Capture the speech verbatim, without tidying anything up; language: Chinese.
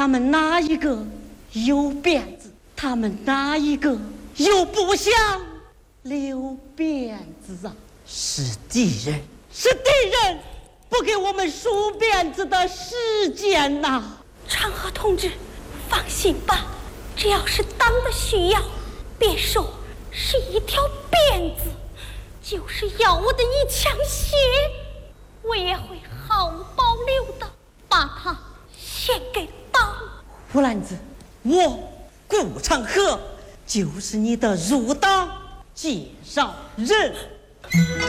他们哪一个有辫子？他们哪一个又不想留辫子啊？ 是敌人， 是敌人不给我们梳辫子的时间呐、啊！ 长河同志，放心吧，只要是党的需要，别说是一条辫子，就是要我的一腔血，我也会毫无保留的把它献给党。 胡兰子，我顾长河就是你的入党介绍人。